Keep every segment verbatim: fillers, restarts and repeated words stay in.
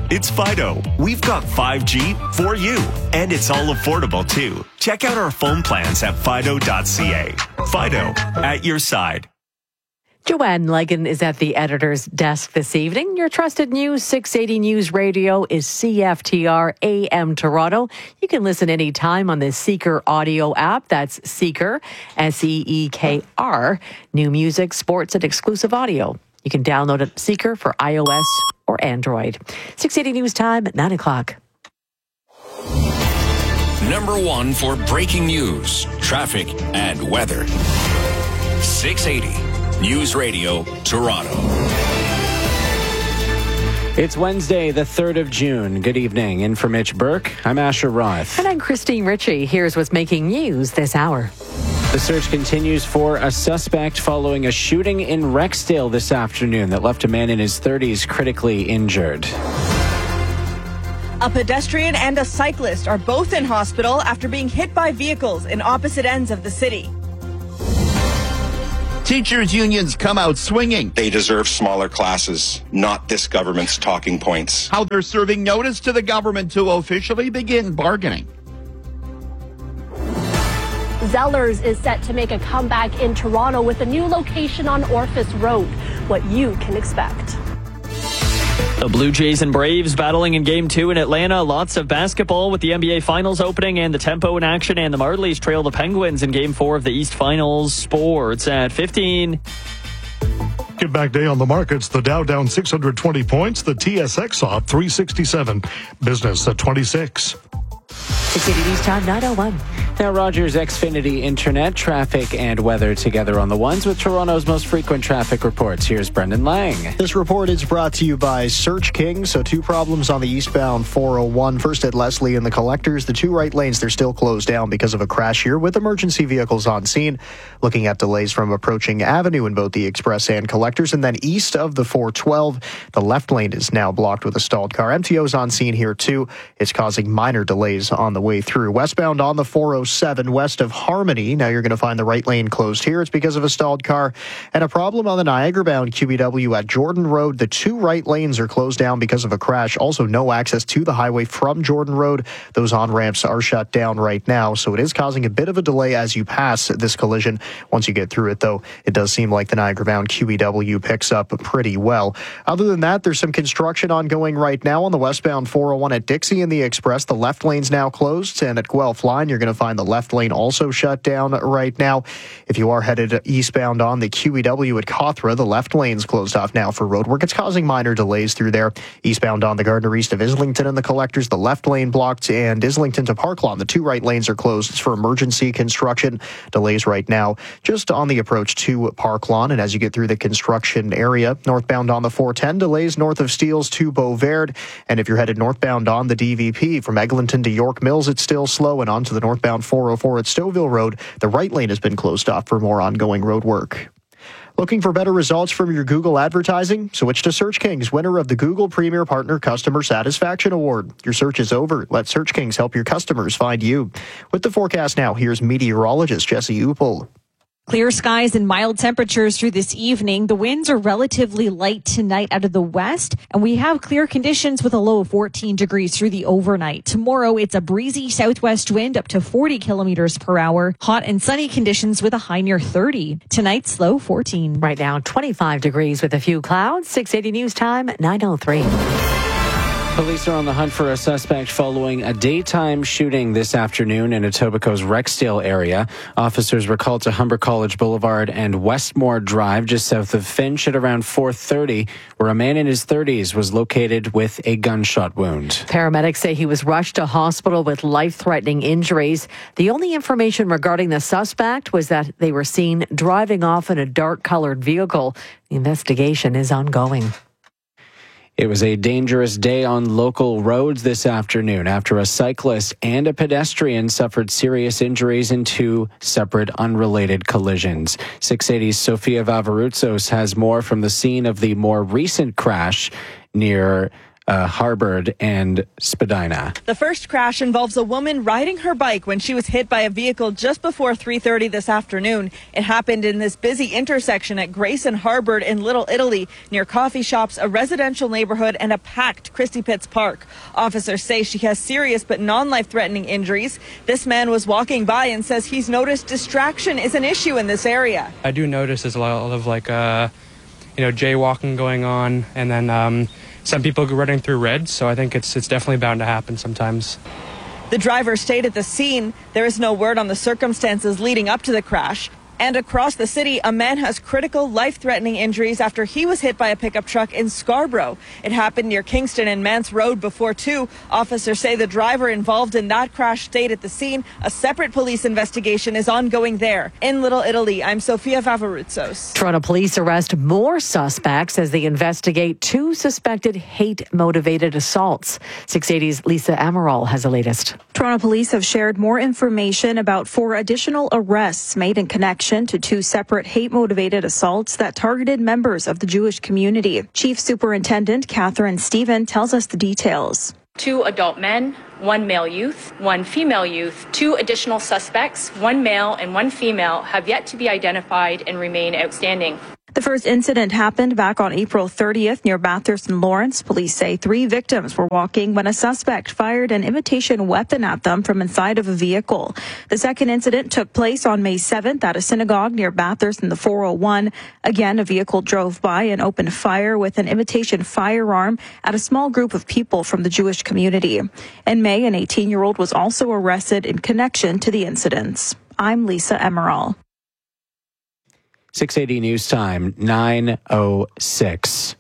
It's Fido. We've got five G for you, and it's all affordable too. Check out our phone plans at fido dot c a. Fido, at your side. Joanne Legan is at the editor's desk this evening. Your trusted News six eighty News Radio is C F T R A M Toronto. You can listen anytime on the Seeker audio app. That's Seeker, S E E K R. New music, sports, and exclusive audio. You can download it Seeker for iOS or Android. six eighty News Time at nine o'clock. Number one for breaking news, traffic, and weather. six eighty News Radio, Toronto. It's Wednesday, the third of June. Good evening. In for Mitch Burke, I'm Asher Roth. And I'm Christine Ritchie. Here's what's making news this hour. The search continues for a suspect following a shooting in Rexdale this afternoon that left a man in his thirties critically injured. A pedestrian and a cyclist are both in hospital after being hit by vehicles in opposite ends of the city. Teachers' unions come out swinging. They deserve smaller classes, not this government's talking points. How they're serving notice to the government to officially begin bargaining. Zellers is set to make a comeback in Toronto with a new location on Orphis Road. What you can expect. The Blue Jays and Braves battling in Game two in Atlanta. Lots of basketball with the N B A Finals opening and the tempo in action. And the Marlies trail the Penguins in Game four of the East Finals. Sports at fifteen. Get back day on the markets. The Dow down six hundred twenty points. The T S X off three sixty-seven. Business at twenty-six. six eighty News Time, nine oh one. Now Rogers Xfinity Internet, traffic and weather together on the ones with Toronto's most frequent traffic reports. Here's Brendan Lang. This report is brought to you by Search King. So two problems on the eastbound four oh one. First at Leslie and the Collectors. The two right lanes, they're still closed down because of a crash here with emergency vehicles on scene. Looking at delays from approaching Avenue in both the Express and Collectors. And then east of the four twelve, the left lane is now blocked with a stalled car. M T O's on scene here too. It's causing minor delays on the way through. Westbound on the four oh seven west of Harmony. Now you're going to find the right lane closed here. It's because of a stalled car. And a problem on the Niagara-bound Q B W at Jordan Road. The two right lanes are closed down because of a crash. Also no access to the highway from Jordan Road. Those on-ramps are shut down right now. So it is causing a bit of a delay as you pass this collision. Once you get through it, though, it does seem like the Niagara-bound Q B W picks up pretty well. Other than that, there's some construction ongoing right now on the westbound four oh one at Dixie and the Express. The left lane's now closed. And at Guelph Line, you're going to find the left lane also shut down right now. If you are headed eastbound on the Q E W at Cawthra, the left lane's closed off now for road work. It's causing minor delays through there. Eastbound on the Gardner east of Islington and the Collectors, the left lane blocked, and Islington to Park Lawn, the two right lanes are closed. It's for emergency construction. Delays right now just on the approach to Park Lawn, and as you get through the construction area, northbound on the four ten, delays north of Steeles to Beauverde, and if you're headed northbound on the D V P from Eglinton to York Mills, it's still slow, and onto the northbound four oh four at Stouffville Road, the right lane has been closed off for more ongoing road work. Looking for better results from your Google advertising? Switch to Search Kings, winner of the Google Premier Partner Customer Satisfaction Award. Your search is over. Let Search Kings help your customers find you. With the forecast now, here's meteorologist Jesse Uppel. Clear skies and mild temperatures through this evening. The winds are relatively light tonight out of the west, and we have clear conditions with a low of fourteen degrees through the overnight. Tomorrow, it's a breezy southwest wind up to forty kilometers per hour. Hot and sunny conditions with a high near thirty. Tonight's low fourteen. Right now, twenty-five degrees with a few clouds. six eighty News Time, nine oh three. Police are on the hunt for a suspect following a daytime shooting this afternoon in Etobicoke's Rexdale area. Officers were called to Humber College Boulevard and Westmore Drive, just south of Finch, at around four thirty, where a man in his thirties was located with a gunshot wound. Paramedics say he was rushed to hospital with life-threatening injuries. The only information regarding the suspect was that they were seen driving off in a dark-colored vehicle. The investigation is ongoing. It was a dangerous day on local roads this afternoon after a cyclist and a pedestrian suffered serious injuries in two separate unrelated collisions. six eighty's Sofia Vavarutsos has more from the scene of the more recent crash near uh, Harbord and Spadina. The first crash involves a woman riding her bike when she was hit by a vehicle just before three thirty this afternoon. It happened in this busy intersection at Grace and Harbord in Little Italy, near coffee shops, a residential neighborhood, and a packed Christie Pitts Park. Officers say she has serious but non-life-threatening injuries. This man was walking by and says he's noticed distraction is an issue in this area. I do notice there's a lot of like, uh, you know, jaywalking going on, and then um, some people running through red. So I think it's it's definitely bound to happen sometimes. The driver stayed at the scene. There is no word on the circumstances leading up to the crash. And across the city, a man has critical life-threatening injuries after he was hit by a pickup truck in Scarborough. It happened near Kingston and Mance Road before two. Officers say the driver involved in that crash stayed at the scene. A separate police investigation is ongoing there. In Little Italy, I'm Sofia Favaroutsos. Toronto police arrest more suspects as they investigate two suspected hate-motivated assaults. six eighty's Lisa Amaral has the latest. Toronto police have shared more information about four additional arrests made in connection to two separate hate-motivated assaults that targeted members of the Jewish community. Chief Superintendent Catherine Stephen tells us the details. Two adult men, one male youth, one female youth, two additional suspects, one male and one female, have yet to be identified and remain outstanding. The first incident happened back on April thirtieth near Bathurst and Lawrence. Police say three victims were walking when a suspect fired an imitation weapon at them from inside of a vehicle. The second incident took place on May seventh at a synagogue near Bathurst in the four oh one. Again, a vehicle drove by and opened fire with an imitation firearm at a small group of people from the Jewish community. In May, an eighteen-year-old was also arrested in connection to the incidents. I'm Lisa Amaral. six eighty News Time, nine oh six.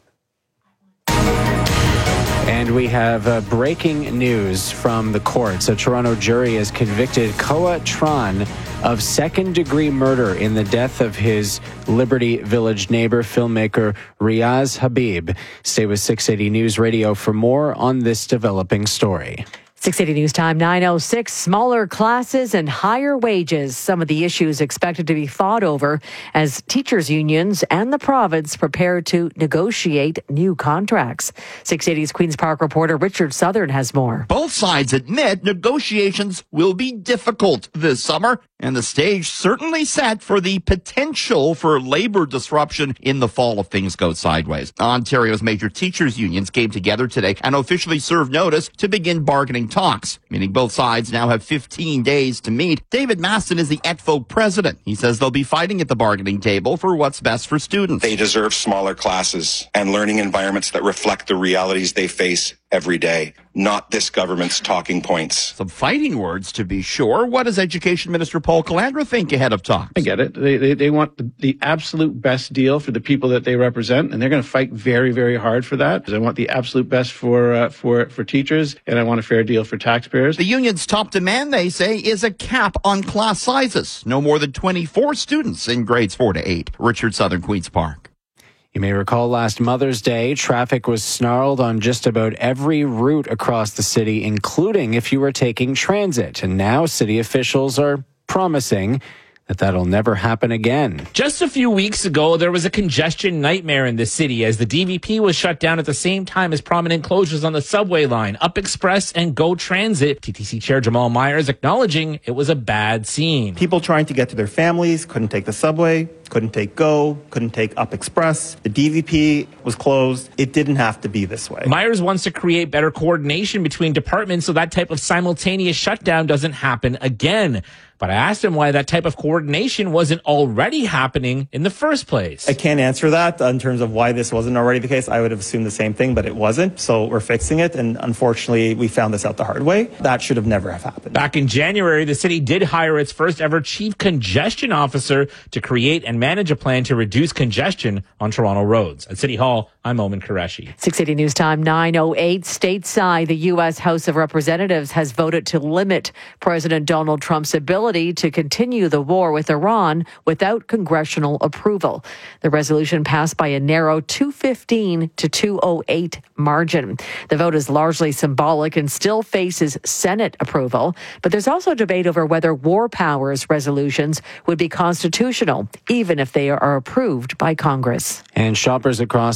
And we have uh, breaking news from the courts. A Toronto jury has convicted Koa Tran of second-degree murder in the death of his Liberty Village neighbor, filmmaker Riaz Habib. Stay with six eighty News Radio for more on this developing story. six eighty News Time, nine oh six. Smaller classes and higher wages. Some of the issues expected to be fought over as teachers' unions and the province prepare to negotiate new contracts. six eighty's Queen's Park reporter Richard Southern has more. Both sides admit negotiations will be difficult this summer, and the stage certainly set for the potential for labor disruption in the fall if things go sideways. Ontario's major teachers' unions came together today and officially served notice to begin bargaining talks, meaning both sides now have fifteen days to meet. David Maston is the E T F O president. He says they'll be fighting at the bargaining table for what's best for students. They deserve smaller classes and learning environments that reflect the realities they face every day, not this government's talking points. Some fighting words, to be sure. What does Education Minister Paul Calandra think ahead of talks? I get it. They they, they want the, the absolute best deal for the people that they represent, and they're going to fight very, very hard for that. I want the absolute best for uh, for for teachers, and I want a fair deal for taxpayers. The union's top demand, they say, is a cap on class sizes. No more than twenty-four students in grades four to eight. Richard Southern, Queen's Park. You may recall last Mother's Day, traffic was snarled on just about every route across the city, including if you were taking transit. And now city officials are promising that that'll never happen again. Just a few weeks ago, there was a congestion nightmare in the city as the D V P was shut down at the same time as prominent closures on the subway line, Up Express and Go Transit. T T C Chair Jamal Myers acknowledging it was a bad scene. People trying to get to their families couldn't take the subway, couldn't take Go, couldn't take Up Express. The D V P was closed. It didn't have to be this way. Myers wants to create better coordination between departments so that type of simultaneous shutdown doesn't happen again. But I asked him why that type of coordination wasn't already happening in the first place. I can't answer that in terms of why this wasn't already the case. I would have assumed the same thing, but it wasn't. So we're fixing it. And unfortunately, we found this out the hard way. That should have never have happened. Back in January, the city did hire its first ever chief congestion officer to create and manage a plan to reduce congestion on Toronto roads. At City Hall, I'm Omen Qureshi. six eighty News Time, nine oh eight. Stateside, the U S House of Representatives has voted to limit President Donald Trump's ability to continue the war with Iran without congressional approval. The resolution passed by a narrow two fifteen to two oh eight margin. The vote is largely symbolic and still faces Senate approval, but there's also debate over whether war powers resolutions would be constitutional, even if they are approved by Congress. And shoppers across the G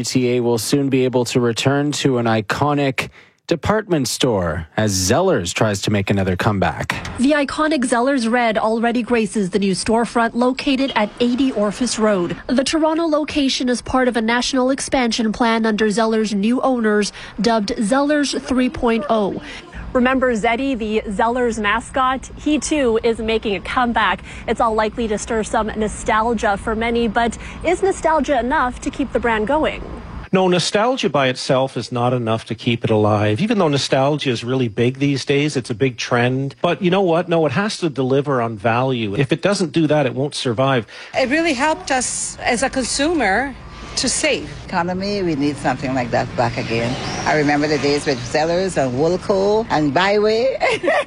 T A will soon be able to return to an iconic department store as Zellers tries to make another comeback. The iconic Zellers Red already graces the new storefront located at eighty Orphis Road. The Toronto location is part of a national expansion plan under Zellers' new owners, dubbed Zellers three point oh. Remember Zeddy, the Zellers mascot? He too is making a comeback. It's all likely to stir some nostalgia for many, but is nostalgia enough to keep the brand going? No, nostalgia by itself is not enough to keep it alive. Even though nostalgia is really big these days, it's a big trend. But you know what? No, it has to deliver on value. If it doesn't do that, it won't survive. It really helped us as a consumer to save. Economy, we need something like that back again. I remember the days with Zellers and Woolco and Byway.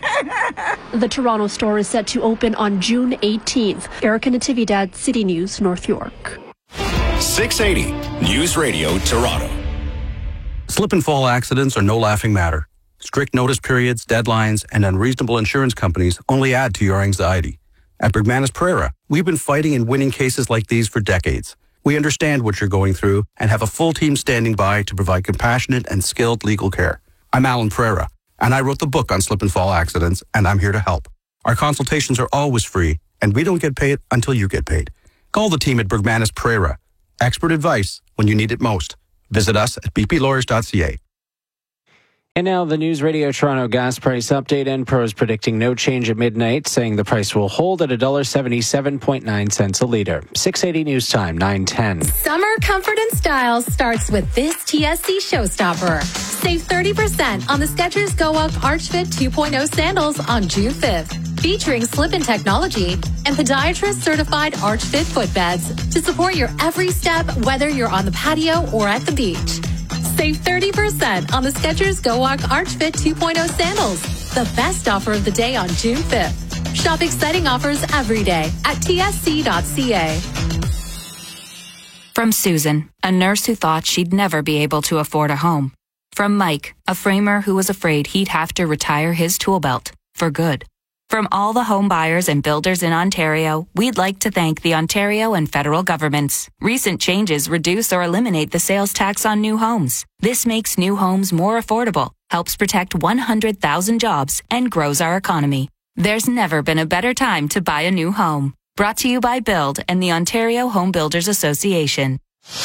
The Toronto store is set to open on June eighteenth. Erica Natividad, City News, North York. six eighty News Radio Toronto. Slip and fall accidents are no laughing matter. Strict notice periods, deadlines, and unreasonable insurance companies only add to your anxiety. At Bergmanis Pereira, we've been fighting and winning cases like these for decades. We understand what you're going through and have a full team standing by to provide compassionate and skilled legal care. I'm Alan Pereira, and I wrote the book on slip and fall accidents, and I'm here to help. Our consultations are always free, and we don't get paid until you get paid. Call the team at Bergmanis Pereira. Expert advice when you need it most. Visit us at b p lawyers dot c a. And now the News Radio Toronto gas price update. Enpro is predicting no change at midnight, saying the price will hold at one dollar seventy-seven point nine cents a litre. six eighty News Time, nine ten. Summer comfort and style starts with this T S C showstopper. Save thirty percent on the Skechers Go Up Archfit two point oh sandals on June fifth. Featuring slip-in technology and podiatrist-certified Archfit footbeds to support your every step, whether you're on the patio or at the beach. Save thirty percent on the Skechers Go Walk Archfit two point oh sandals. The best offer of the day on June fifth. Shop exciting offers every day at t s c dot c a. From Susan, a nurse who thought she'd never be able to afford a home. From Mike, a framer who was afraid he'd have to retire his tool belt for good. From all the home buyers and builders in Ontario, we'd like to thank the Ontario and federal governments. Recent changes reduce or eliminate the sales tax on new homes. This makes new homes more affordable, helps protect one hundred thousand jobs, and grows our economy. There's never been a better time to buy a new home. Brought to you by Build and the Ontario Home Builders Association.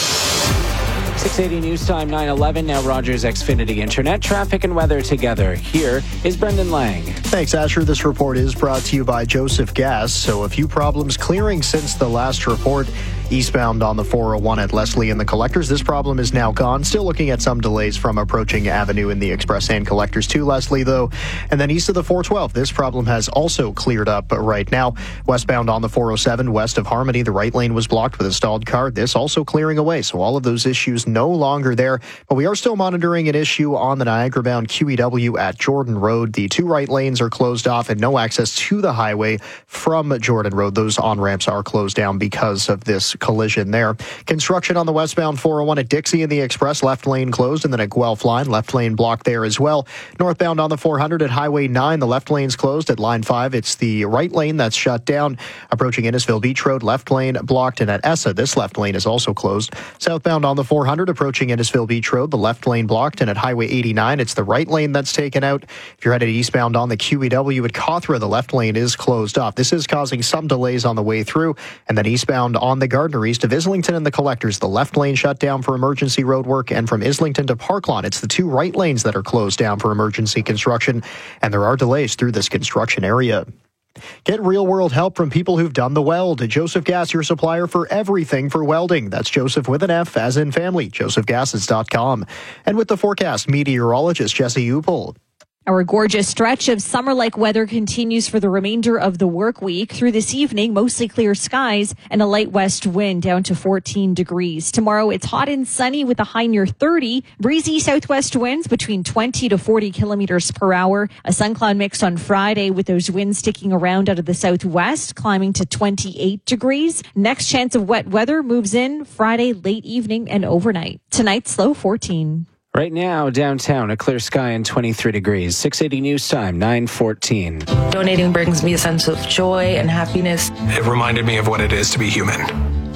six eighty News Time, nine eleven. Now Rogers Xfinity Internet. Traffic and weather together. Here is Brendan Lang. Thanks, Asher. This report is brought to you by Joseph Gas. So a few problems clearing since the last report. Eastbound on the four oh one at Leslie and the Collectors. This problem is now gone. Still looking at some delays from approaching Avenue in the Express and Collectors to Leslie, though. And then east of the four twelve, this problem has also cleared up right now. Westbound on the four oh seven, west of Harmony, the right lane was blocked with a stalled car. This also clearing away. So all of those issues no longer there. But we are still monitoring an issue on the Niagara-bound Q E W at Jordan Road. The two right lanes are closed off and no access to the highway from Jordan Road. Those on-ramps are closed down because of this collision there. Construction on the westbound four oh one at Dixie and the Express, left lane closed, and then at Guelph line, left lane blocked there as well. Northbound on the four hundred at Highway nine, the left lane's closed. At line five, it's the right lane that's shut down. Approaching Innisfil Beach Road, left lane blocked, and at Essa, this left lane is also closed. Southbound on the four hundred, approaching Innisfil Beach Road, the left lane blocked, and at Highway eighty-nine, it's the right lane that's taken out. If you're headed eastbound on the Q E W at Cawthra, the left lane is closed off. This is causing some delays on the way through. And then eastbound on the Gardner east of Islington and the Collectors, the left lane shut down for emergency road work, and from Islington to Parklawn, it's the two right lanes that are closed down for emergency construction, and there are delays through this construction area. Get real-world help from people who've done the weld. Joseph Gas, your supplier for everything for welding. That's Joseph with an F, as in family, joseph gases dot com. And with the forecast, meteorologist Jesse Upel. Our gorgeous stretch of summer-like weather continues for the remainder of the work week. Through this evening, mostly clear skies and a light west wind down to fourteen degrees. Tomorrow, it's hot and sunny with a high near thirty. Breezy southwest winds between twenty to forty kilometers per hour. A sun cloud mix on Friday with those winds sticking around out of the southwest, climbing to twenty-eight degrees. Next chance of wet weather moves in Friday late evening and overnight. Tonight's low fourteen. Right now, downtown, a clear sky and twenty-three degrees. six eighty News Time, nine fourteen. Donating brings me a sense of joy and happiness. It reminded me of what it is to be human.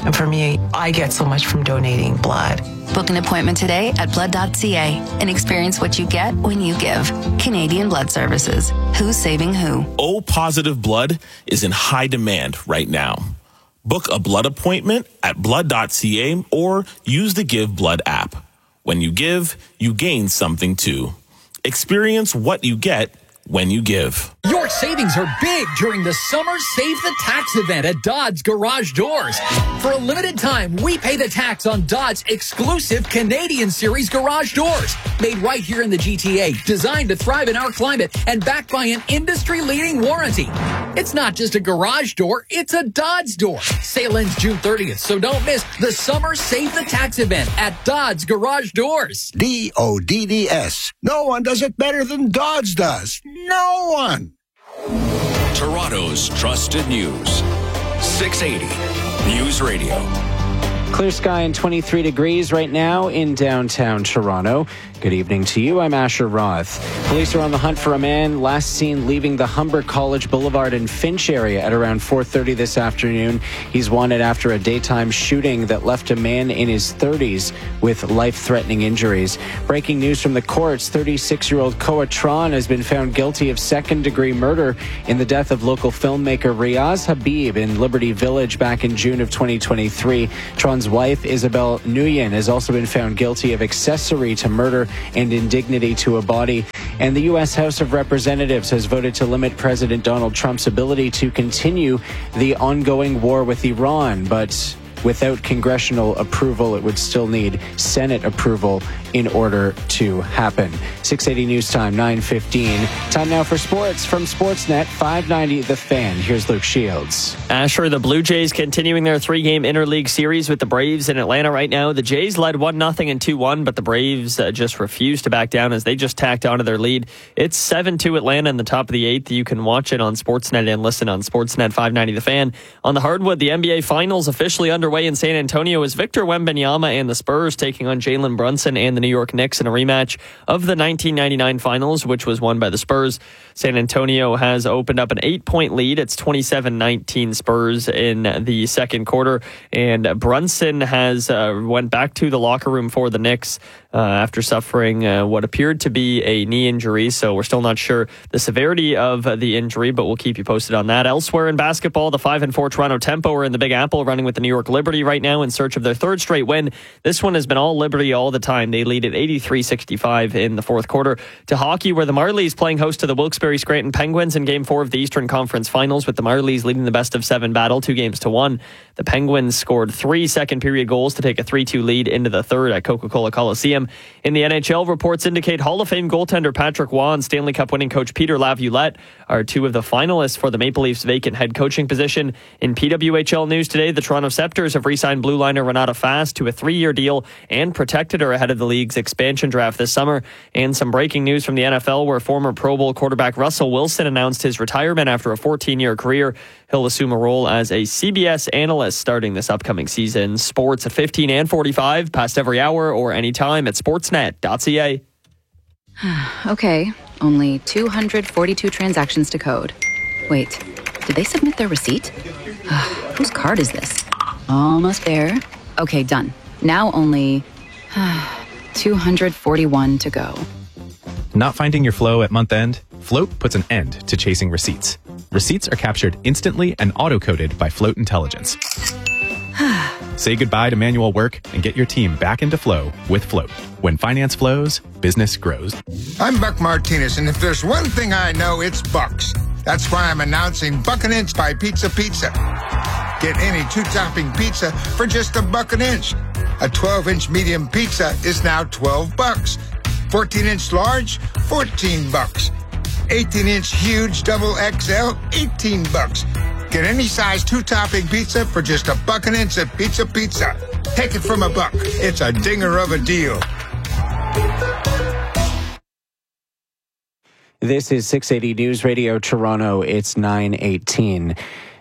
And for me, I get so much from donating blood. Book an appointment today at blood dot c a and experience what you get when you give. Canadian Blood Services. Who's saving who? O-positive blood is in high demand right now. Book a blood appointment at blood dot c a or use the Give Blood app. When you give, you gain something too. Experience what you get when you give. Your savings are big during the Summer Save the Tax event at Dodds Garage Doors. For a limited time, we pay the tax on Dodds' exclusive Canadian Series garage doors. Made right here in the G T A, designed to thrive in our climate, and backed by an industry-leading warranty. It's not just a garage door, it's a Dodds door. Sale ends June thirtieth, so don't miss the Summer Save the Tax event at Dodds Garage Doors. D O D D S. No one does it better than Dodds does. No one. Toronto's trusted news. six eighty News Radio. Clear sky and twenty-three degrees right now in downtown Toronto. Good evening to you. I'm Asher Roth. Police are on the hunt for a man last seen leaving the Humber College Boulevard and Finch area at around four thirty this afternoon. He's wanted after a daytime shooting that left a man in his thirties with life-threatening injuries. Breaking news from the courts, thirty-six-year-old Koa Tron has been found guilty of second-degree murder in the death of local filmmaker Riaz Habib in Liberty Village back in June of twenty twenty-three. Tron's wife, Isabel Nguyen, has also been found guilty of accessory to murder and indignity to a body. And the U S House of Representatives has voted to limit President Donald Trump's ability to continue the ongoing war with Iran. But without congressional approval, it would still need Senate approval in order to happen. six eighty News Time, nine fifteen. Time now for sports from Sportsnet five ninety The Fan. Here's Luke Shields. Asher, the Blue Jays continuing their three-game interleague series with the Braves in Atlanta right now. The Jays led one nothing and two one, but the Braves uh, just refused to back down as they just tacked onto their lead. It's seven two Atlanta in the top of the eighth. You can watch it on Sportsnet and listen on Sportsnet five ninety The Fan. On the hardwood, the N B A Finals officially underway in San Antonio as Victor Wembanyama and the Spurs taking on Jalen Brunson and the New York Knicks in a rematch of the nineteen ninety-nine Finals, which was won by the Spurs. San Antonio has opened up an eight-point lead. It's twenty-seven nineteen Spurs in the second quarter, and Brunson has uh, went back to the locker room for the Knicks uh, after suffering uh, what appeared to be a knee injury, so we're still not sure the severity of the injury, but we'll keep you posted on that. Elsewhere in basketball, the five and four Toronto Tempo are in the Big Apple running with the New York Liberty right now in search of their third straight win. This one has been all Liberty all the time. They lead at eighty-three sixty-five in the fourth quarter. To hockey, where the Marlies playing host to the Wilkes-Barre Scranton Penguins in Game four of the Eastern Conference Finals, with the Marlies leading the best of seven battle, two games to one. The Penguins scored three second-period goals to take a three two lead into the third at Coca-Cola Coliseum. In the N H L, reports indicate Hall of Fame goaltender Patrick Waugh and Stanley Cup winning coach Peter Laviolette are two of the finalists for the Maple Leafs' vacant head coaching position. In P W H L news today, the Toronto Scepters have re-signed blue liner Renata Fast to a three-year deal and protected her ahead of the league's expansion draft this summer. And some breaking news from the N F L, where former Pro Bowl quarterback Russell Wilson announced his retirement after a fourteen-year career. He'll assume a role as a C B S analyst starting this upcoming season. Sports at fifteen and forty-five, past every hour or anytime at sportsnet dot c a. Okay, only two hundred forty-two transactions to code. Wait, did they submit their receipt? Whose card is this? Almost there. Okay, done. Now only two hundred forty-one to go. Not finding your flow at month end? Float puts an end to chasing receipts. Receipts are captured instantly and auto-coded by Float Intelligence. Say goodbye to manual work and get your team back into flow with Float. When finance flows, business grows. I'm Buck Martinez, and if there's one thing I know, it's Bucks. That's why I'm announcing Buck an Inch by Pizza Pizza. Get any two-topping pizza for just a buck an inch. A twelve-inch medium pizza is now twelve bucks. fourteen-inch large, fourteen bucks. eighteen-inch huge double X L, eighteen bucks. Get any size two-topping pizza for just a buck an inch at Pizza Pizza. Take it from a buck. It's a dinger of a deal. This is six eighty News Radio Toronto. It's nine eighteen.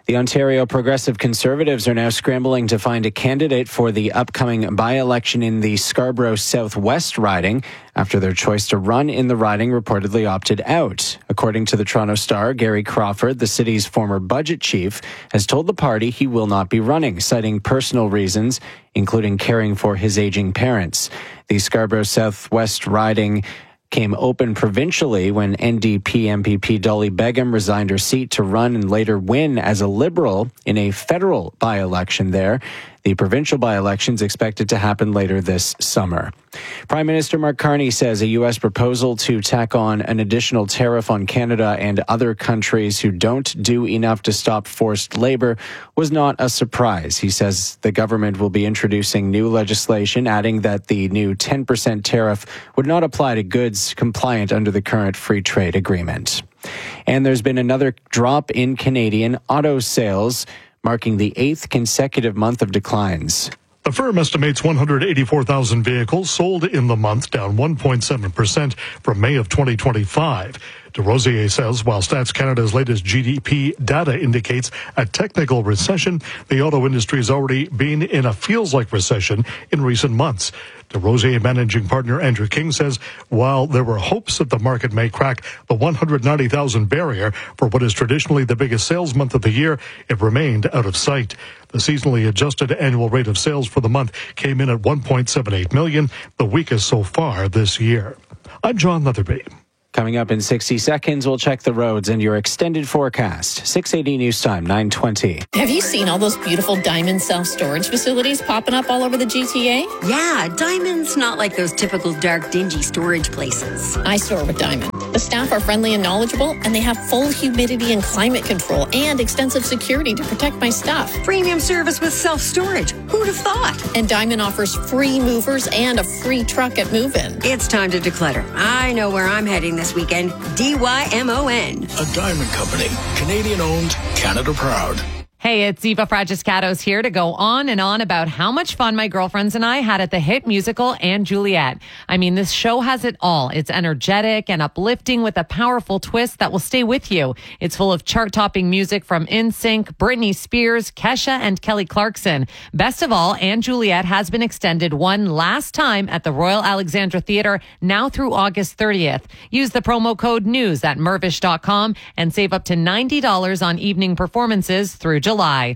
The Ontario Progressive Conservatives are now scrambling to find a candidate for the upcoming by-election in the Scarborough Southwest riding after their choice to run in the riding reportedly opted out. According to the Toronto Star, Gary Crawford, the city's former budget chief, has told the party he will not be running, citing personal reasons, including caring for his aging parents. The Scarborough Southwest riding came open provincially when N D P M P P Dolly Begum resigned her seat to run and later win as a Liberal in a federal by-election there. The provincial by-election is expected to happen later this summer. Prime Minister Mark Carney says a U S proposal to tack on an additional tariff on Canada and other countries who don't do enough to stop forced labor was not a surprise. He says the government will be introducing new legislation, adding that the new ten percent tariff would not apply to goods compliant under the current free trade agreement. And there's been another drop in Canadian auto sales, marking the eighth consecutive month of declines. The firm estimates one hundred eighty-four thousand vehicles sold in the month, down one point seven percent from May of twenty twenty-five. DesRosiers says while Stats Canada's latest G D P data indicates a technical recession, the auto industry has already been in a feels-like recession in recent months. DesRosiers managing partner Andrew King says while there were hopes that the market may crack the one hundred ninety thousand barrier for what is traditionally the biggest sales month of the year, it remained out of sight. The seasonally adjusted annual rate of sales for the month came in at one point seven eight million, the weakest so far this year. I'm John Leatherby. Coming up in sixty seconds, we'll check the roads and your extended forecast. six eighty News Time, nine twenty. Have you seen all those beautiful Diamond self-storage facilities popping up all over the G T A? Yeah, Diamond's not like those typical dark, dingy storage places. I store with Diamond. The staff are friendly and knowledgeable, and they have full humidity and climate control and extensive security to protect my stuff. Premium service with self-storage. Who'd have thought? And Diamond offers free movers and a free truck at move-in. It's time to declutter. I know where I'm heading this weekend. D Y M O N. A Diamond Company. Canadian owned, Canada proud. Hey, it's Eva Fragiscatos here to go on and on about how much fun my girlfriends and I had at the hit musical And Juliet. I mean, this show has it all. It's energetic and uplifting with a powerful twist that will stay with you. It's full of chart-topping music from N Sync, Britney Spears, Kesha, and Kelly Clarkson. Best of all, And Juliet has been extended one last time at the Royal Alexandra Theatre, now through August thirtieth. Use the promo code NEWS at mervish dot com and save up to ninety dollars on evening performances through July. July.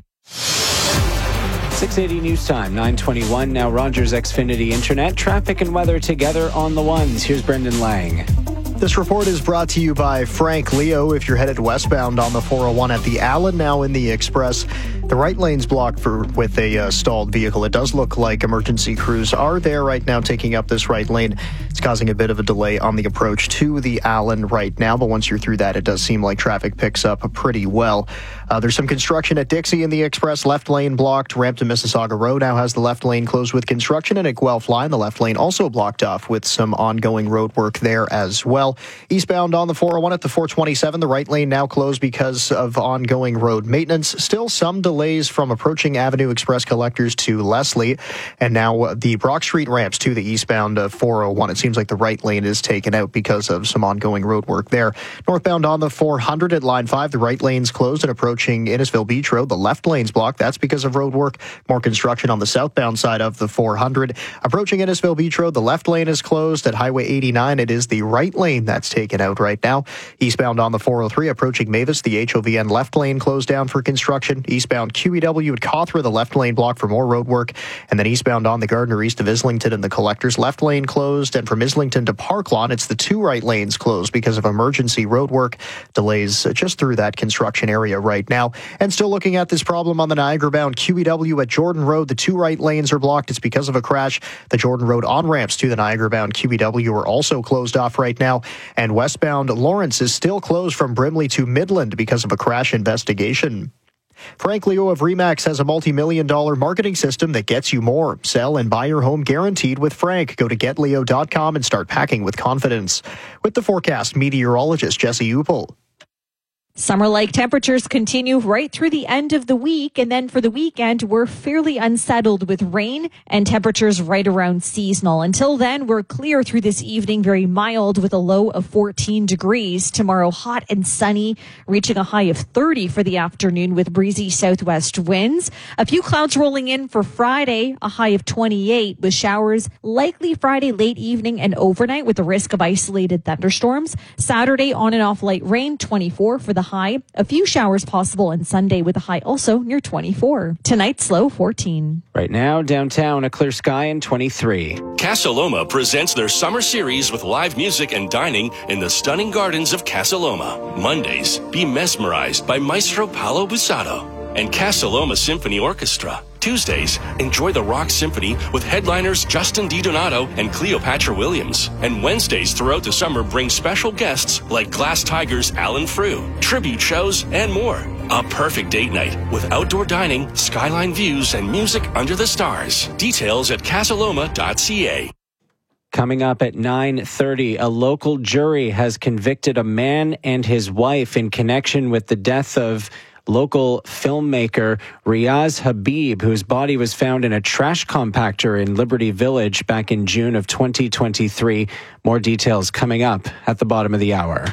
six eighty News Time, nine twenty-one. Now Rogers Xfinity Internet. Traffic and weather together on the ones. Here's Brendan Lang. This report is brought to you by Frank Leo. If you're headed westbound on the four oh one at the Allen, now in the Express, the right lane's blocked for with a uh, stalled vehicle. It does look like emergency crews are there right now taking up this right lane. It's causing a bit of a delay on the approach to the Allen right now, but once you're through that, it does seem like traffic picks up pretty well. Uh, there's some construction at Dixie in the Express. Left lane blocked. Ramp to Mississauga Road now has the left lane closed with construction, and at Guelph Line, the left lane also blocked off with some ongoing road work there as well. Eastbound on the four oh one at the four twenty-seven, the right lane now closed because of ongoing road maintenance. Still some delays from approaching Avenue Express collectors to Leslie, and now the Brock Street ramps to the eastbound uh, four oh one. It seems like the right lane is taken out because of some ongoing road work there. Northbound on the four hundred at line five, the right lane's closed, and approaching Innisfil Beach Road, the left lane's blocked. That's because of road work. More construction on the southbound side of the four hundred. Approaching Innisfil Beach Road, the left lane is closed. At Highway eighty-nine, it is the right lane that's taken out right now. Eastbound on the four oh three, approaching Mavis, the H O V N left lane closed down for construction. Eastbound Q E W at Cawthra, the left lane blocked for more road work. And then eastbound on the Gardner east of Islington and the Collectors, left lane closed. And from Islington to Park Lawn, it's the two right lanes closed because of emergency road work. Delays just through that construction area right now. And still looking at this problem on the Niagara-bound Q E W at Jordan Road, the two right lanes are blocked. It's because of a crash. The Jordan Road on-ramps to the Niagara-bound Q E W are also closed off right now. And westbound Lawrence is still closed from Brimley to Midland because of a crash investigation. Frank Leo of Remax has a multi-million dollar marketing system that gets you more. Sell and buy your home guaranteed with Frank. Go to get leo dot com and start packing with confidence. With the forecast, meteorologist Jesse Upel. Summer-like temperatures continue right through the end of the week, and then for the weekend, we're fairly unsettled with rain and temperatures right around seasonal. Until then, we're clear through this evening, very mild with a low of fourteen degrees. Tomorrow, hot and sunny, reaching a high of thirty for the afternoon with breezy southwest winds. A few clouds rolling in for Friday, a high of twenty-eight with showers likely Friday late evening and overnight with the risk of isolated thunderstorms. Saturday, on and off light rain, twenty-four for the high. A few showers possible on Sunday with a high also near twenty-four. Tonight's low fourteen. Right now, downtown, a clear sky and twenty-three. Casa Loma presents their summer series with live music and dining in the stunning gardens of Casa Loma. Mondays, be mesmerized by Maestro Paolo Busato and Casa Loma Symphony Orchestra. Tuesdays, enjoy the Rock Symphony with headliners Justin DiDonato and Cleopatra Williams. And Wednesdays throughout the summer bring special guests like Glass Tigers Alan Frew, tribute shows, and more. A perfect date night with outdoor dining, skyline views, and music under the stars. Details at casaloma dot c a. Coming up at nine thirty, a local jury has convicted a man and his wife in connection with the death of local filmmaker Riaz Habib, whose body was found in a trash compactor in Liberty Village back in June of twenty twenty-three. More details coming up at the bottom of the hour.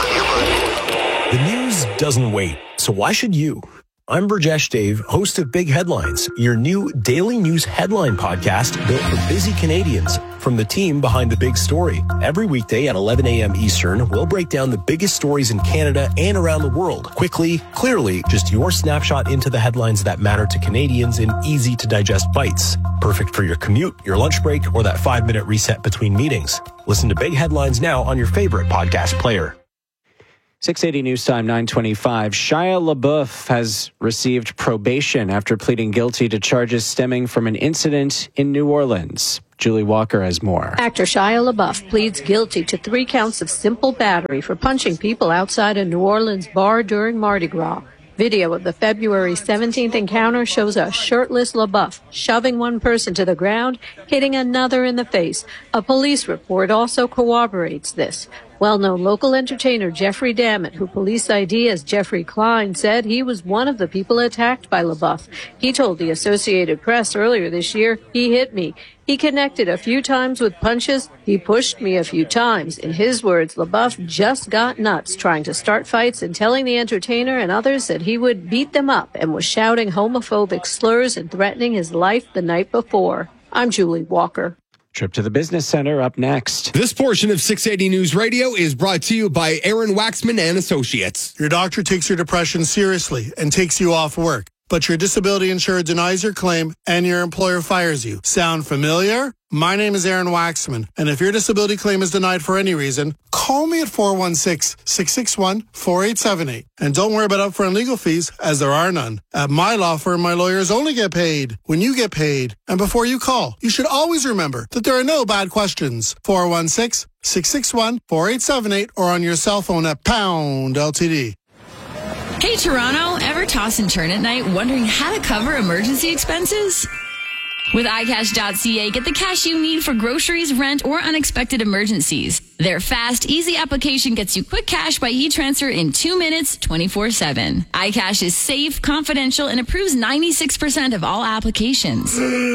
The news doesn't wait, so why should you? I'm Burjesh Dave, host of Big Headlines, your new daily news headline podcast built for busy Canadians. From the team behind the big story. Every weekday at eleven a.m. Eastern, we'll break down the biggest stories in Canada and around the world. Quickly, clearly, just your snapshot into the headlines that matter to Canadians in easy-to-digest bites. Perfect for your commute, your lunch break, or that five-minute reset between meetings. Listen to Big Headlines now on your favorite podcast player. six eighty News Time, nine twenty-five. Shia LaBeouf has received probation after pleading guilty to charges stemming from an incident in New Orleans. Julie Walker has more. Actor Shia LaBeouf pleads guilty to three counts of simple battery for punching people outside a New Orleans bar during Mardi Gras. Video of the February seventeenth encounter shows a shirtless LaBeouf shoving one person to the ground, hitting another in the face. A police report also corroborates this. Well-known local entertainer Jeffrey Dammit, who police I D as Jeffrey Klein, said he was one of the people attacked by LaBeouf. He told the Associated Press earlier this year, "He hit me. He connected a few times with punches. He pushed me a few times." In his words, LaBeouf just got nuts trying to start fights and telling the entertainer and others that he would beat them up, and was shouting homophobic slurs and threatening his life the night before. I'm Julie Walker. Trip to the Business Center up next. This portion of six eighty News Radio is brought to you by Aaron Waxman and Associates. Your doctor takes your depression seriously and takes you off work, but your disability insurer denies your claim and your employer fires you. Sound familiar? My name is Aaron Waxman, and if your disability claim is denied for any reason, call me at four one six, six six one, four eight seven eight. And don't worry about upfront legal fees, as there are none. At my law firm, my lawyers only get paid when you get paid. And before you call, you should always remember that there are no bad questions. four one six, six six one, four eight seven eight or on your cell phone at pound L T D. Hey, Toronto, ever toss and turn at night wondering how to cover emergency expenses? With i cash dot c a, get the cash you need for groceries, rent, or unexpected emergencies. Their fast, easy application gets you quick cash by e-transfer in two minutes, twenty-four seven. iCash is safe, confidential, and approves ninety-six percent of all applications.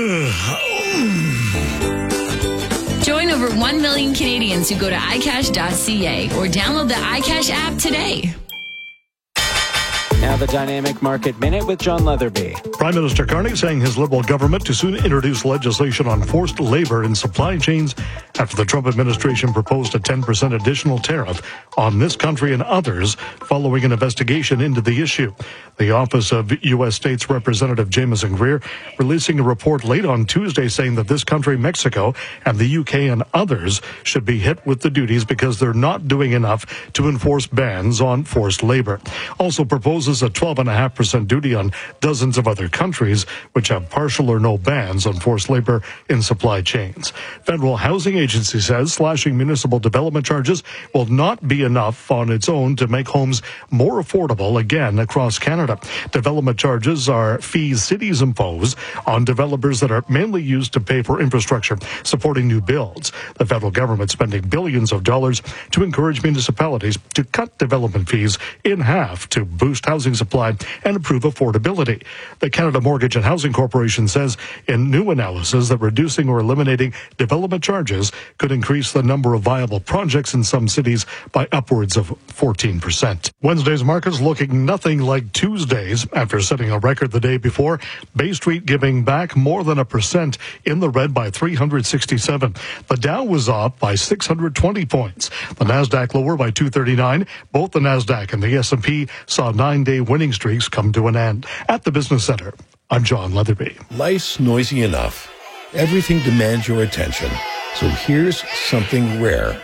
Join over one million Canadians who go to i cash dot c a or download the iCash app today. Now the Dynamic Market Minute with John Leatherby. Prime Minister Carney saying his Liberal government to soon introduce legislation on forced labor in supply chains after the Trump administration proposed a ten percent additional tariff on this country and others following an investigation into the issue. The Office of U S States Representative Jameson Greer releasing a report late on Tuesday saying that this country, Mexico, and the U K and others should be hit with the duties because they're not doing enough to enforce bans on forced labor. Also proposes impose a twelve point five percent duty on dozens of other countries which have partial or no bans on forced labor in supply chains. Federal Housing Agency says slashing municipal development charges will not be enough on its own to make homes more affordable again across Canada. Development charges are fees cities impose on developers that are mainly used to pay for infrastructure supporting new builds. The federal government spending billions of dollars to encourage municipalities to cut development fees in half to boost housing supply and improve affordability. The Canada Mortgage and Housing Corporation says in new analysis that reducing or eliminating development charges could increase the number of viable projects in some cities by upwards of fourteen percent. Wednesday's markets looking nothing like Tuesday's after setting a record the day before. Bay Street giving back more than a percent in the red by three hundred sixty-seven. The Dow was up by six hundred twenty points. The Nasdaq lower by two thirty-nine. Both the Nasdaq and the S and P saw nine-day winning streaks come to an end. At the Business Center, I'm John Leatherby. Life's noisy enough. Everything demands your attention. So here's something rare.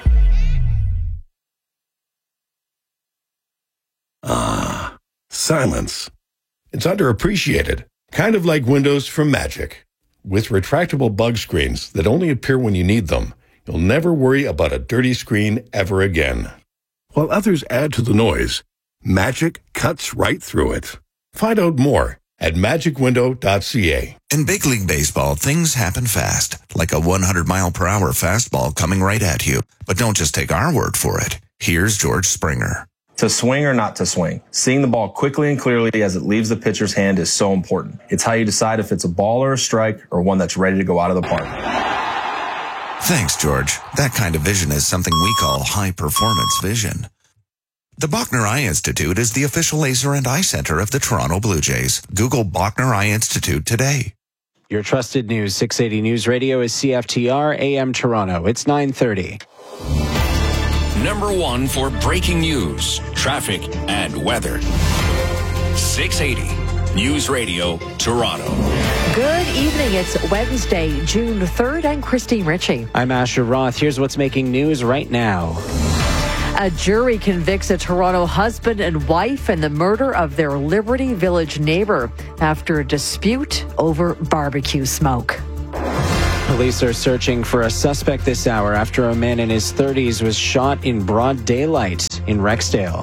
Ah, silence. It's underappreciated. Kind of like windows from Magic. With retractable bug screens that only appear when you need them, you'll never worry about a dirty screen ever again. While others add to the noise, Magic cuts right through it. Find out more at magic window dot c a. In Big League Baseball, things happen fast, like a one hundred mile per hour fastball coming right at you. But don't just take our word for it. Here's George Springer. To swing or not to swing, seeing the ball quickly and clearly as it leaves the pitcher's hand is so important. It's how you decide if it's a ball or a strike or one that's ready to go out of the park. Thanks, George. That kind of vision is something we call high-performance vision. The Bachner Eye Institute is the official laser and eye center of the Toronto Blue Jays. Google Bachner Eye Institute today. Your trusted news, six eighty News Radio is C F T R A M Toronto. It's nine thirty. Number one for breaking news, traffic, and weather. six eighty News Radio, Toronto. Good evening. It's Wednesday, June third. I'm Christine Ritchie. I'm Asher Roth. Here's what's making news right now. A jury convicts a Toronto husband and wife in the murder of their Liberty Village neighbor after a dispute over barbecue smoke. Police are searching for a suspect this hour after a man in his thirties was shot in broad daylight in Rexdale.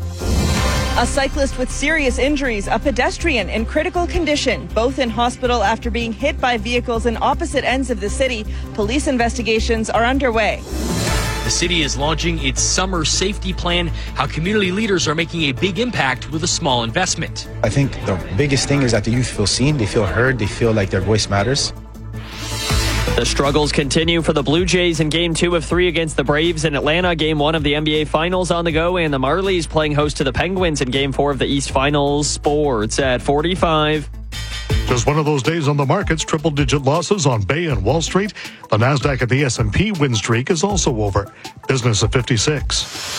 A cyclist with serious injuries, a pedestrian in critical condition, both in hospital after being hit by vehicles in opposite ends of the city. Police investigations are underway. The city is launching its summer safety plan, how community leaders are making a big impact with a small investment. I think the biggest thing is that the youth feel seen, they feel heard, they feel like their voice matters. The struggles continue for the Blue Jays in Game two of three against the Braves in Atlanta. Game one of the N B A Finals on the go, and the Marlies playing host to the Penguins in Game four of the East Finals. Sports at forty-five. Just one of those days on the markets, triple-digit losses on Bay and Wall Street. The Nasdaq and the S and P win streak is also over. Business at fifty-six.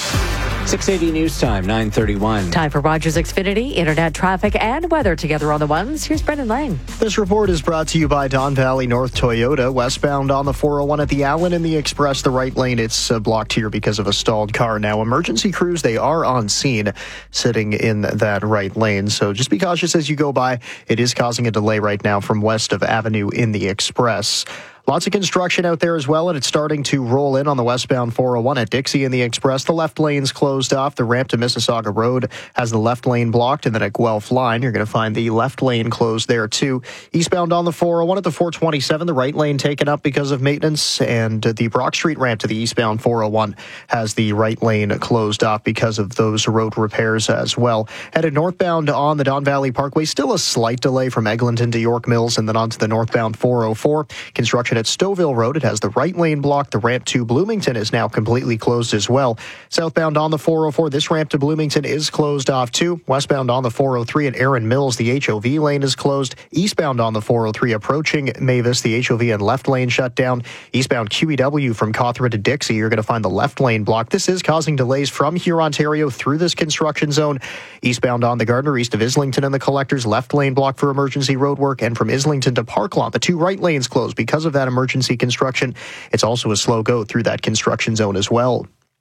six eighty News Time, nine thirty-one. Time for Rogers Xfinity, internet traffic and weather together on the ones. Here's Brendan Lang. This report is brought to you by Don Valley North Toyota. Westbound on the four oh one at the Allen in the Express, the right lane. It's uh, blocked here because of a stalled car. Now, emergency crews, they are on scene sitting in that right lane. So just be cautious as you go by. It is causing a delay right now from west of Avenue in the Express. Lots of construction out there as well, and it's starting to roll in on the westbound four oh one at Dixie in the Express. The left lane's closed off. The ramp to Mississauga Road has the left lane blocked, and then at Guelph Line, you're going to find the left lane closed there too. Eastbound on the four oh one at the four twenty-seven, the right lane taken up because of maintenance, and the Brock Street ramp to the eastbound four oh one has the right lane closed off because of those road repairs as well. Headed northbound on the Don Valley Parkway, still a slight delay from Eglinton to York Mills, and then onto the northbound four oh four. Construction at Stouffville Road, it has the right lane blocked. The ramp to Bloomington is now completely closed as well. Southbound on the four oh four, this ramp to Bloomington is closed off too. Westbound on the four oh three at Erin Mills, the H O V lane is closed. Eastbound on the four oh three approaching Mavis, the H O V and left lane shut down. Eastbound Q E W from Cawthron to Dixie, you're going to find the left lane blocked. This is causing delays from here, Ontario, through this construction zone. Eastbound on the Gardner, east of Islington and the Collectors, left lane blocked for emergency road work. And from Islington to Parklawn, the two right lanes closed because of that emergency construction. It's also a slow go through that construction zone as well.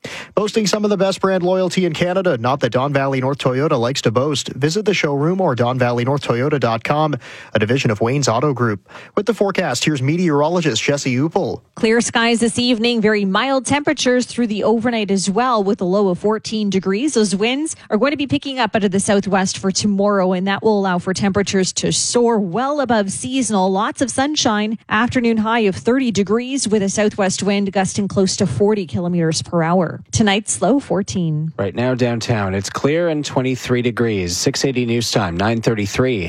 Boasting some of the best brand loyalty in Canada, not that Don Valley North Toyota likes to boast. Visit the showroom or don valley north toyota dot com, a division of Wayne's Auto Group. With the forecast, here's meteorologist Jesse Upel. Clear skies this evening, very mild temperatures through the overnight as well, with a low of fourteen degrees. Those winds are going to be picking up out of the southwest for tomorrow, and that will allow for temperatures to soar well above seasonal. Lots of sunshine, afternoon high of thirty degrees with a southwest wind gusting close to forty kilometers per hour. Tonight's low fourteen. Right now downtown, it's clear and twenty-three degrees. six eighty News Time, nine thirty-three.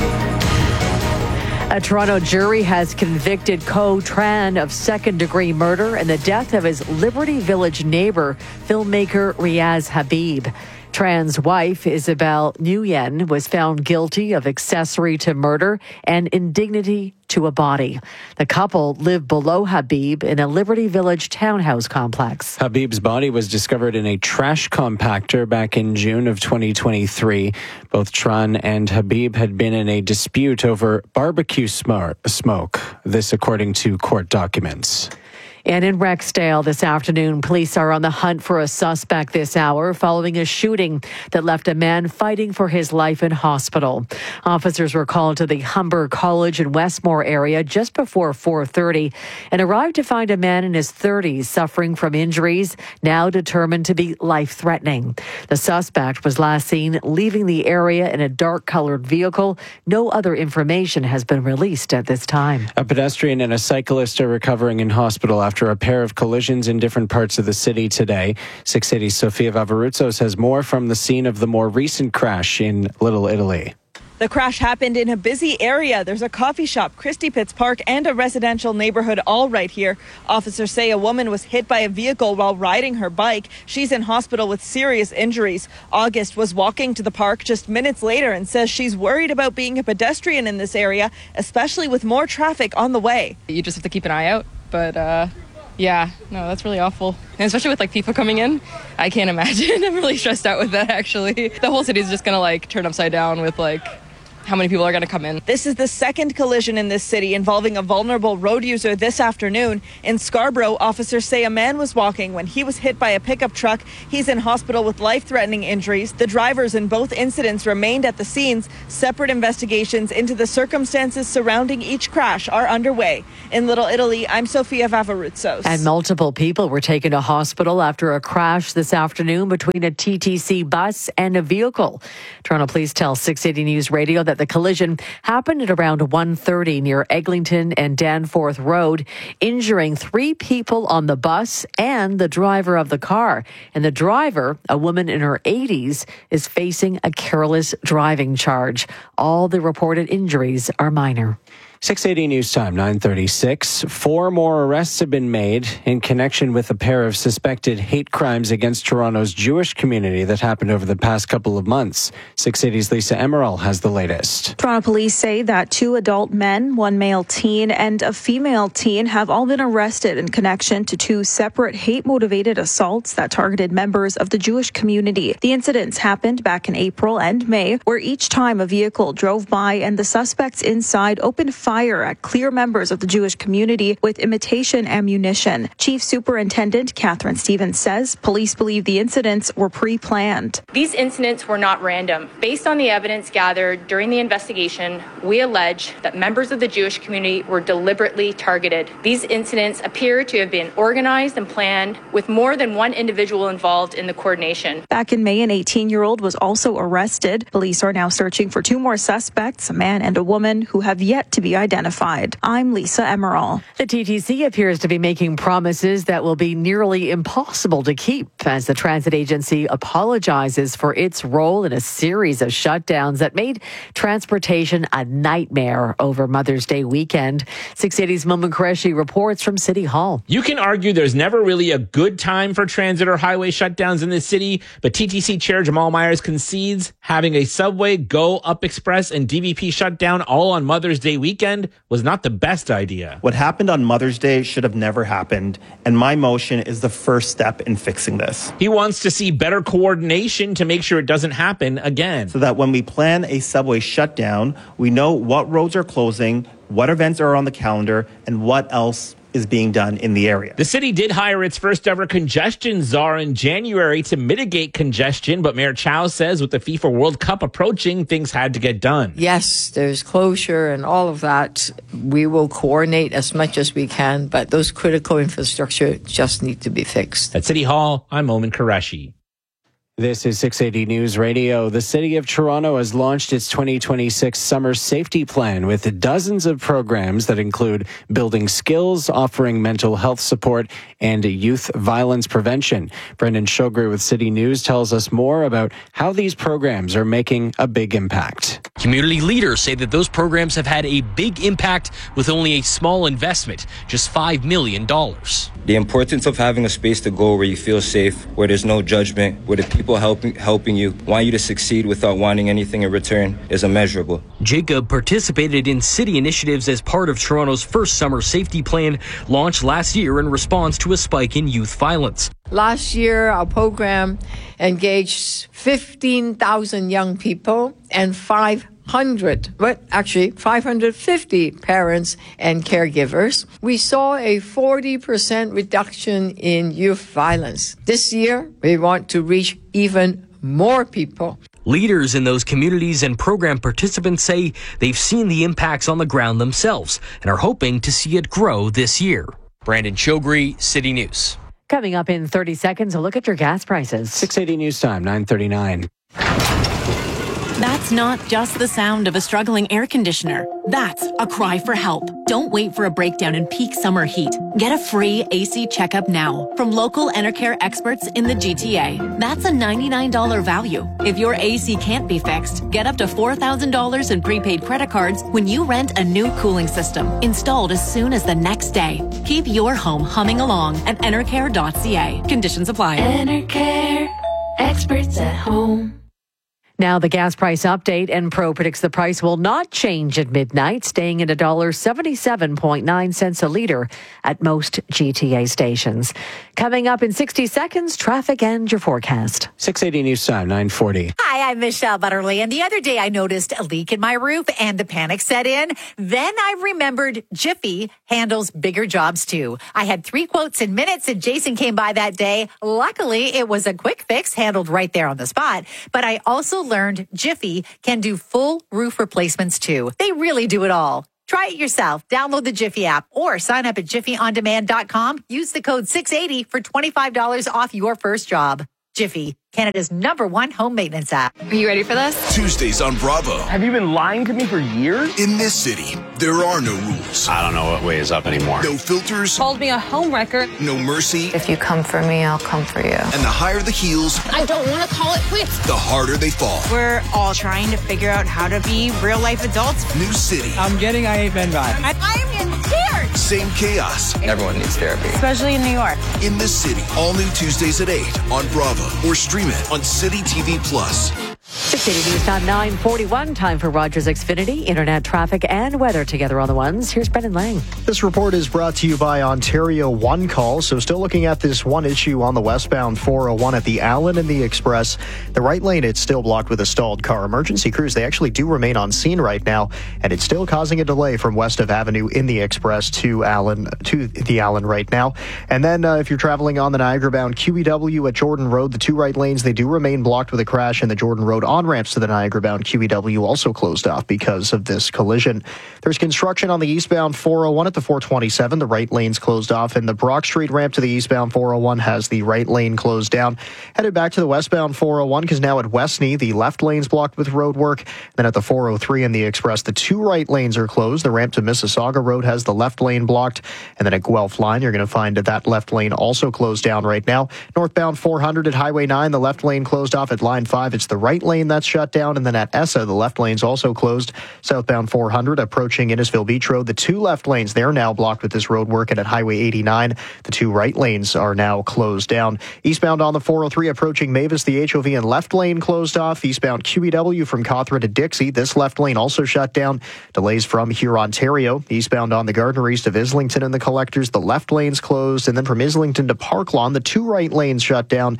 A Toronto jury has convicted Ko Tran of second-degree murder and the death of his Liberty Village neighbor, filmmaker Riaz Habib. Tran's wife, Isabel Nguyen, was found guilty of accessory to murder and indignity to a body. The couple lived below Habib in a Liberty Village townhouse complex. Habib's body was discovered in a trash compactor back in June of twenty twenty-three. Both Tran and Habib had been in a dispute over barbecue smoke. This according to court documents. And in Rexdale this afternoon, police are on the hunt for a suspect this hour following a shooting that left a man fighting for his life in hospital. Officers were called to the Humber College in Westmore area just before four thirty and arrived to find a man in his thirties suffering from injuries, now determined to be life-threatening. The suspect was last seen leaving the area in a dark-colored vehicle. No other information has been released at this time. A pedestrian and a cyclist are recovering in hospital after a pair of collisions in different parts of the city today. six eighty's Sofia Vavaruzos has more from the scene of the more recent crash in Little Italy. The crash happened in a busy area. There's a coffee shop, Christie Pitts Park, and a residential neighborhood all right here. Officers say a woman was hit by a vehicle while riding her bike. She's in hospital with serious injuries. August was walking to the park just minutes later and says she's worried about being a pedestrian in this area, especially with more traffic on the way. You just have to keep an eye out. But uh, yeah, no, that's really awful. And especially with like people coming in, I can't imagine. I'm really stressed out with that, actually. The whole city is just going to like turn upside down with like how many people are going to come in. This is the second collision in this city involving a vulnerable road user this afternoon. In Scarborough, officers say a man was walking when he was hit by a pickup truck. He's in hospital with life-threatening injuries. The drivers in both incidents remained at the scenes. Separate investigations into the circumstances surrounding each crash are underway. In Little Italy, I'm Sofia Vavaruzos. And multiple people were taken to hospital after a crash this afternoon between a T T C bus and a vehicle. Toronto Police tell six eighty News Radio that the collision happened at around one thirty near Eglinton and Danforth Road, injuring three people on the bus and the driver of the car. And the driver, a woman in her eighties, is facing a careless driving charge. All the reported injuries are minor. six eighty News Time, nine thirty-six. Four more arrests have been made in connection with a pair of suspected hate crimes against Toronto's Jewish community that happened over the past couple of months. six eighty's Lisa Emerald has the latest. Toronto police say that two adult men, one male teen, and a female teen have all been arrested in connection to two separate hate-motivated assaults that targeted members of the Jewish community. The incidents happened back in April and May, where each time a vehicle drove by and the suspects inside opened fire fire at clear members of the Jewish community with imitation ammunition. Chief Superintendent Catherine Stevens says police believe the incidents were pre-planned. These incidents were not random. Based on the evidence gathered during the investigation, we allege that members of the Jewish community were deliberately targeted. These incidents appear to have been organized and planned with more than one individual involved in the coordination. Back in May, an eighteen-year-old was also arrested. Police are now searching for two more suspects, a man and a woman, who have yet to be identified. I'm Lisa Emerald. The T T C appears to be making promises that will be nearly impossible to keep as the transit agency apologizes for its role in a series of shutdowns that made transportation a nightmare over Mother's Day weekend. six eighty's Momin Qureshi reports from City Hall. You can argue there's never really a good time for transit or highway shutdowns in this city, but T T C Chair Jamal Myers concedes having a Subway, Go, Up Express, and D V P shutdown all on Mother's Day weekend was not the best idea. What happened on Mother's Day should have never happened, and my motion is the first step in fixing this. He wants to see better coordination to make sure it doesn't happen again. So that when we plan a subway shutdown, we know what roads are closing, what events are on the calendar, and what else is being done in the area. The city did hire its first ever congestion czar in January to mitigate congestion, but Mayor Chow says with the FIFA World Cup approaching, things had to get done. Yes, there's closure and all of that. We will coordinate as much as we can, but those critical infrastructure just need to be fixed. At City Hall, I'm Oman Qureshi. This is six eighty News Radio. The City of Toronto has launched its twenty twenty-six Summer Safety Plan with dozens of programs that include building skills, offering mental health support, and youth violence prevention. Brendan Shogre with City News tells us more about how these programs are making a big impact. Community leaders say that those programs have had a big impact with only a small investment, just five million dollars. The importance of having a space to go where you feel safe, where there's no judgment, where the people helping helping you want you to succeed without wanting anything in return is immeasurable. Jacob participated in city initiatives as part of Toronto's first summer safety plan, launched last year in response to a spike in youth violence. Last year, our program engaged fifteen thousand young people and five hundred, but actually five hundred fifty parents and caregivers. We saw a forty percent reduction in youth violence. This year, we want to reach even more people. Leaders in those communities and program participants say they've seen the impacts on the ground themselves and are hoping to see it grow this year. Brandon Shogre, City News. Coming up in thirty seconds, a look at your gas prices. six eighty News Time, nine thirty-nine. That's not just the sound of a struggling air conditioner. That's a cry for help. Don't wait for a breakdown in peak summer heat. Get a free A C checkup now from local Enercare experts in the G T A. That's a ninety-nine dollars value. If your A C can't be fixed, get up to four thousand dollars in prepaid credit cards when you rent a new cooling system, installed as soon as the next day. Keep your home humming along at enercare dot c a. Conditions apply. Enercare, experts at home. Now the gas price update, and Pro predicts the price will not change at midnight, staying at one dollar seventy-seven point nine cents a litre at most G T A stations. Coming up in sixty seconds, traffic and your forecast. six eighty News Time, nine forty. Hi, I'm Michelle Butterly, and the other day I noticed a leak in my roof and the panic set in. Then I remembered Jiffy handles bigger jobs too. I had three quotes in minutes and Jason came by that day. Luckily, it was a quick fix handled right there on the spot, but I also learned Jiffy can do full roof replacements too. They really do it all. Try it yourself. Download the Jiffy app or sign up at jiffy on demand dot com. Use the code six eighty for twenty-five dollars off your first job. Jiffy, Canada's number one home maintenance app. Are you ready for this? Tuesdays on Bravo. Have you been lying to me for years? In this city, there are no rules. I don't know what way is up anymore. No filters. Called me a homewrecker. No mercy. If you come for me, I'll come for you. And the higher the heels, I don't want to call it quits. the harder they fall. We're all trying to figure out how to be real life adults. New city. I'm getting I Hate Men vibes. I, I'm in tears. Same chaos. Everyone needs therapy. Especially in New York. In this city. All new Tuesdays at eight on Bravo. Or stream it on City T V Plus. six eighty News Time, nine forty-one. Time for Rogers Xfinity. Internet, traffic, and weather together on the ones. Here's Brendan Lang. This report is brought to you by Ontario One Call. So still looking at this one issue on the westbound four oh one at the Allen and the Express. The right lane, it's still blocked with a stalled car. Emergency crews, they actually do remain on scene right now, and it's still causing a delay from west of Avenue in the Express to Allen, to the Allen right now. And then uh, if you're traveling on the Niagara-bound Q E W at Jordan Road, the two right lanes, they do remain blocked with a crash, and the Jordan Road on-ramps to the Niagara-bound Q E W also closed off because of this collision. There's construction on the eastbound four oh one at the four twenty-seven. The right lane's closed off, and the Brock Street ramp to the eastbound four oh one has the right lane closed down. Headed back to the westbound four oh one, because now at Westney, the left lane's blocked with road work. Then at the four oh three and the Express, the two right lanes are closed. The ramp to Mississauga Road has the left lane blocked. And then at Guelph Line, you're going to find that left lane also closed down right now. Northbound four hundred at Highway nine, the left lane closed off. At Line five, it's the right lane that's shut down. And then at Essa, the left lane's also closed. Southbound four hundred approaching Innisfil Beach Road, the two left lanes, they're now blocked with this road work. And at Highway eighty-nine, the two right lanes are now closed down. Eastbound on the four oh three approaching Mavis, the H O V and left lane closed off. Eastbound Q E W from Cawthra to Dixie, this left lane also shut down. Delays from here, Ontario. Eastbound on the Gardner East of Islington and the Collectors, the left lane's closed. And then from Islington to Park Lawn, the two right lanes shut down.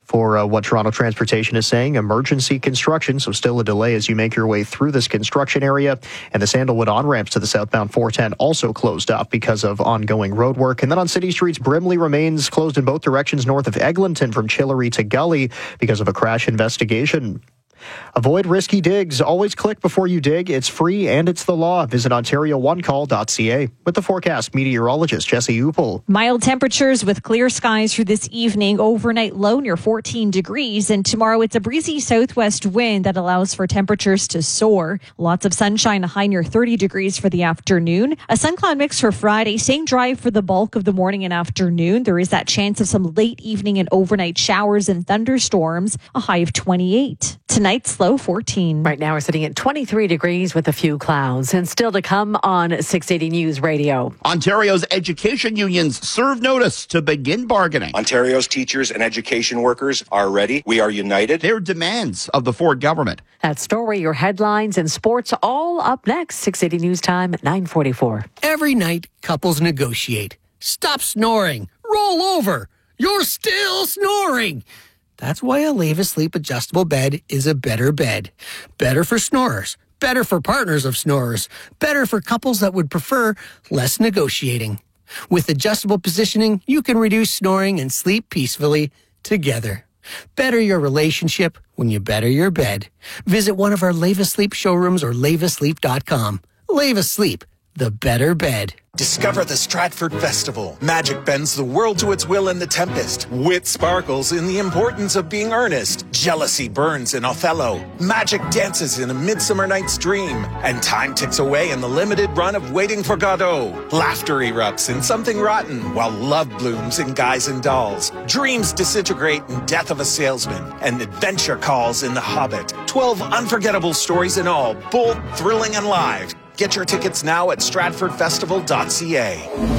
For uh, what Toronto Transportation is saying, emergency construction, so still a delay as you make your way through this construction area. And the Sandalwood on-ramps to the southbound four ten also closed off because of ongoing road work. And then on city streets, Brimley remains closed in both directions north of Eglinton from Chillery to Gully because of a crash investigation. Avoid risky digs. Always click before you dig. It's free and it's the law. Visit ontario one call dot c a. With the forecast, meteorologist Jesse Upel. Mild temperatures with clear skies for this evening. Overnight low near fourteen degrees. And tomorrow it's a breezy southwest wind that allows for temperatures to soar. Lots of sunshine, a high near thirty degrees for the afternoon. A sun cloud mix for Friday. Staying dry for the bulk of the morning and afternoon. There is that chance of some late evening and overnight showers and thunderstorms. A high of twenty-eight. Tonight's low fourteen. Right now we're sitting at twenty-three degrees with a few clouds. And still to come on six eighty News Radio. Ontario's education unions serve notice to begin bargaining. Ontario's teachers and education workers are ready. We are united. Their demands of the Ford government. That story, your headlines and sports all up next. six eighty News Time at nine forty-four. Every night, couples negotiate. Stop snoring. Roll over. You're still snoring. That's why a Leva Sleep adjustable bed is a better bed. Better for snorers. Better for partners of snorers. Better for couples that would prefer less negotiating. With adjustable positioning, you can reduce snoring and sleep peacefully together. Better your relationship when you better your bed. Visit one of our Leva Sleep showrooms or leva sleep dot com. Leva Sleep, the better bed. Discover the Stratford Festival. Magic bends the world to its will in The Tempest. Wit sparkles in the importance of being earnest. Jealousy burns in Othello. Magic dances in A Midsummer Night's Dream. And time ticks away in the limited run of Waiting for Godot. Laughter erupts in Something Rotten, while love blooms in Guys and Dolls. Dreams disintegrate in Death of a Salesman. And adventure calls in The Hobbit. Twelve unforgettable stories in all, bold, thrilling, and live. Get your tickets now at stratford festival dot c a.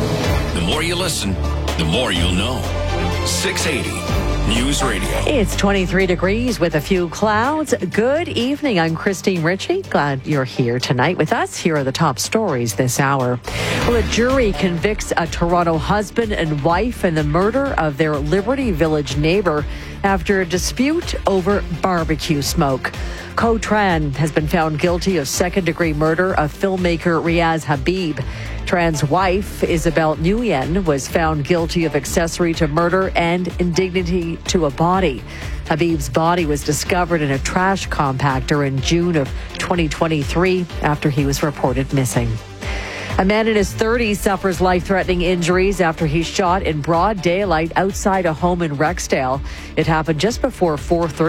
The more you listen, the more you'll know. six eighty News Radio. It's twenty-three degrees with a few clouds. Good evening. I'm Christine Ritchie. Glad you're here tonight with us. Here are the top stories this hour. Well, a jury convicts a Toronto husband and wife in the murder of their Liberty Village neighbor after a dispute over barbecue smoke. Ko Tran has been found guilty of second-degree murder of filmmaker Riaz Habib. Tran's wife, Isabel Nguyen, was found guilty of accessory to murder and indignity to a body. Habib's body was discovered in a trash compactor in June of twenty twenty-three after he was reported missing. A man in his thirties suffers life-threatening injuries after he shot in broad daylight outside a home in Rexdale. It happened just before four thirty.